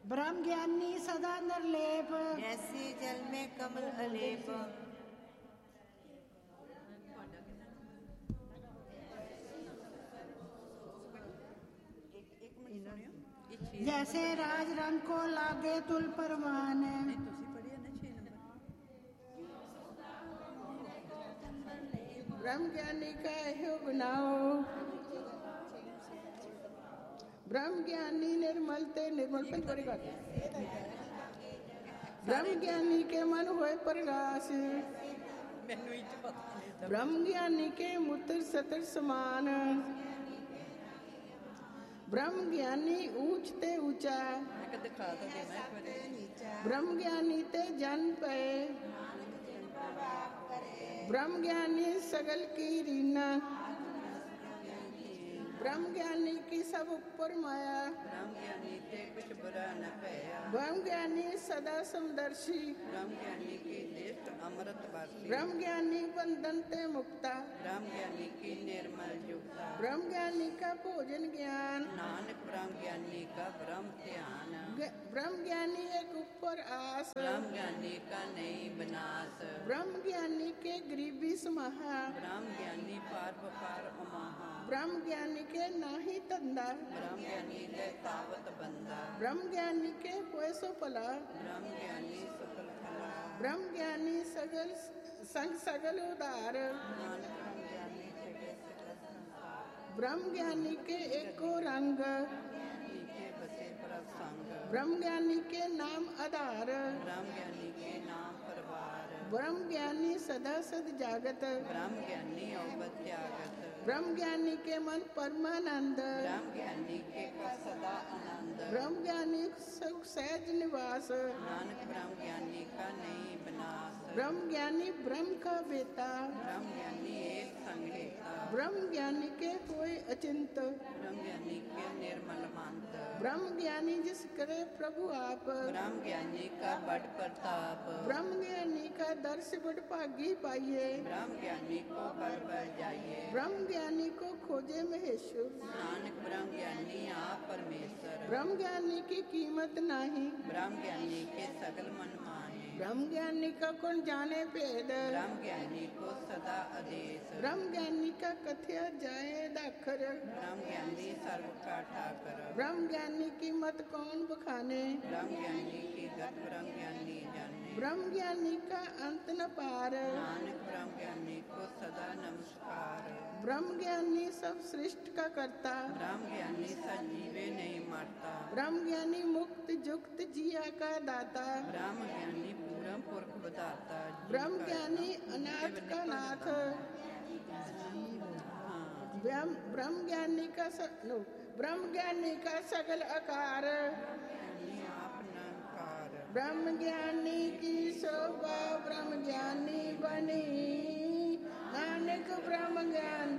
ब्रह्म ज्ञानी सदा निर्लेप, जैसे जल में कमल अलेप। जैसे राज रंग को लागे तुल परवान। ब्रह्म ज्ञानी का एहो बनाओ, ब्रह्म ज्ञानी निर्मल ते निर्मल पंचवरी बात। ब्रह्म ज्ञानी के मन होए प्रकाश, ब्रह्म ज्ञानी के मूत्र सतर समान। ब्रह्म ज्ञानी ऊंच ते ऊंचा, ब्रह्म ज्ञानी ते जन पे। ब्रह्म ज्ञानी सगल की रीना, ब्रह्म ज्ञानी की सब ऊपर माया। ब्रह्म ज्ञानी ते कुछ बुरा न पाया, ब्रह्म ज्ञानी सदा समदर्शी। ब्रह्म ज्ञानी की दृष्ट अमृत वासी। ब्रह्म ज्ञानी बंधन ते मुक्ता, ब्रह्म ज्ञानी की निर्मल युक्ता। ब्रह्म ज्ञानी का भोजन ज्ञान, नानक ब्रह्म ज्ञानी का ब्रह्म ध्यान। ब्रह्म ज्ञानी एक ऊपर आस, ब्रह्म ज्ञानी का नहीं विनाश। ब्रह्म ज्ञानी के गरीबी समाहा, ब्रह्म ज्ञानी पार पार अमाहा। ब्रह्म ज्ञानी के नाही धंधा, ब्रह्म ज्ञानी के तावत बंदा। ब्रह्म ज्ञानी के होए सो भला, ब्रह्म ज्ञानी सकल फला। ब्रह्म ज्ञानी सगल संग सगल उदार। नानक ब्रह्म ज्ञानी जगह सकल संसार। ब्रह्म ज्ञानी के एको रंग, के बसे प्रभ संग। ब्रह्म ज्ञानी के नाम आधार। ब्रह्म ज्ञानी के नाम परवार। ब्रह्म ज्ञानी सदा सद जागत, ब्रह्म ज्ञानी औबत त्यागत। ब्रह्म ज्ञानी के मन परमानंद, ब्रह्म ज्ञानी के का सदा आनंद। ब्रह्म ज्ञानी सुख सहज निवास। नानक ब्रह्म ज्ञानी का नहीं विनाश। ब्रह्म ज्ञानी ब्रह्म का बेटा, ब्रह्म ज्ञानी एक संगीता। ब्रह्म ज्ञानी के कोई अचिंत। ब्रह्म ज्ञानी के निर्मल मंत। ब्रह्म ज्ञानी जिस करे प्रभु आप, ब्रह्म ज्ञानी का बड़ प्रताप। ब्रह्म ज्ञानी का दर्श बड़ भागी पाइए। ब्रह्म ज्ञानी को बल बल जाइए। ब्रह्म ज्ञानी को खोजे महेश्वर, नानक ब्रह्म ज्ञानी आप परमेश्वर। ब्रह्म ज्ञानी की कीमत नहीं, ब्रह्म ज्ञानी के सगल मन माहे। ब्रह्म ज्ञानी का कौन जाने भेद, ब्रह्म ज्ञानी को सदा आदेश। ब्रह्म ज्ञानी का कथया जाए दाखर, ब्रह्म ज्ञानी सर्व का ठाकर। ब्रह्म ज्ञानी की मत कौन बखाने, ब्रह्म ज्ञानी की गत ब्रह्म ज्ञानी जाने। ब्रह्म ज्ञानी का अंत न पार, नानक ब्रह्म ज्ञानी को सदा नमस्कार। ब्रह्म ज्ञानी सब सृष्ट का करता, ब्रह्म ज्ञानी सजीवे नहीं मरता। ब्रह्म ज्ञानी मुक्त जुक्त जिया का दाता, ब्रह्म ज्ञानी पूरम पुरख बताता। ब्रह्म ज्ञानी अनाथ का नाथ। ब्रह्म ज्ञानी का ब्रह्म ज्ञानी का सगल आकार, आप निरंकार। ब्रह्म ज्ञानी की शोभा ब्रह्म ज्ञानी बनी, नानक ब्रह्म ज्ञान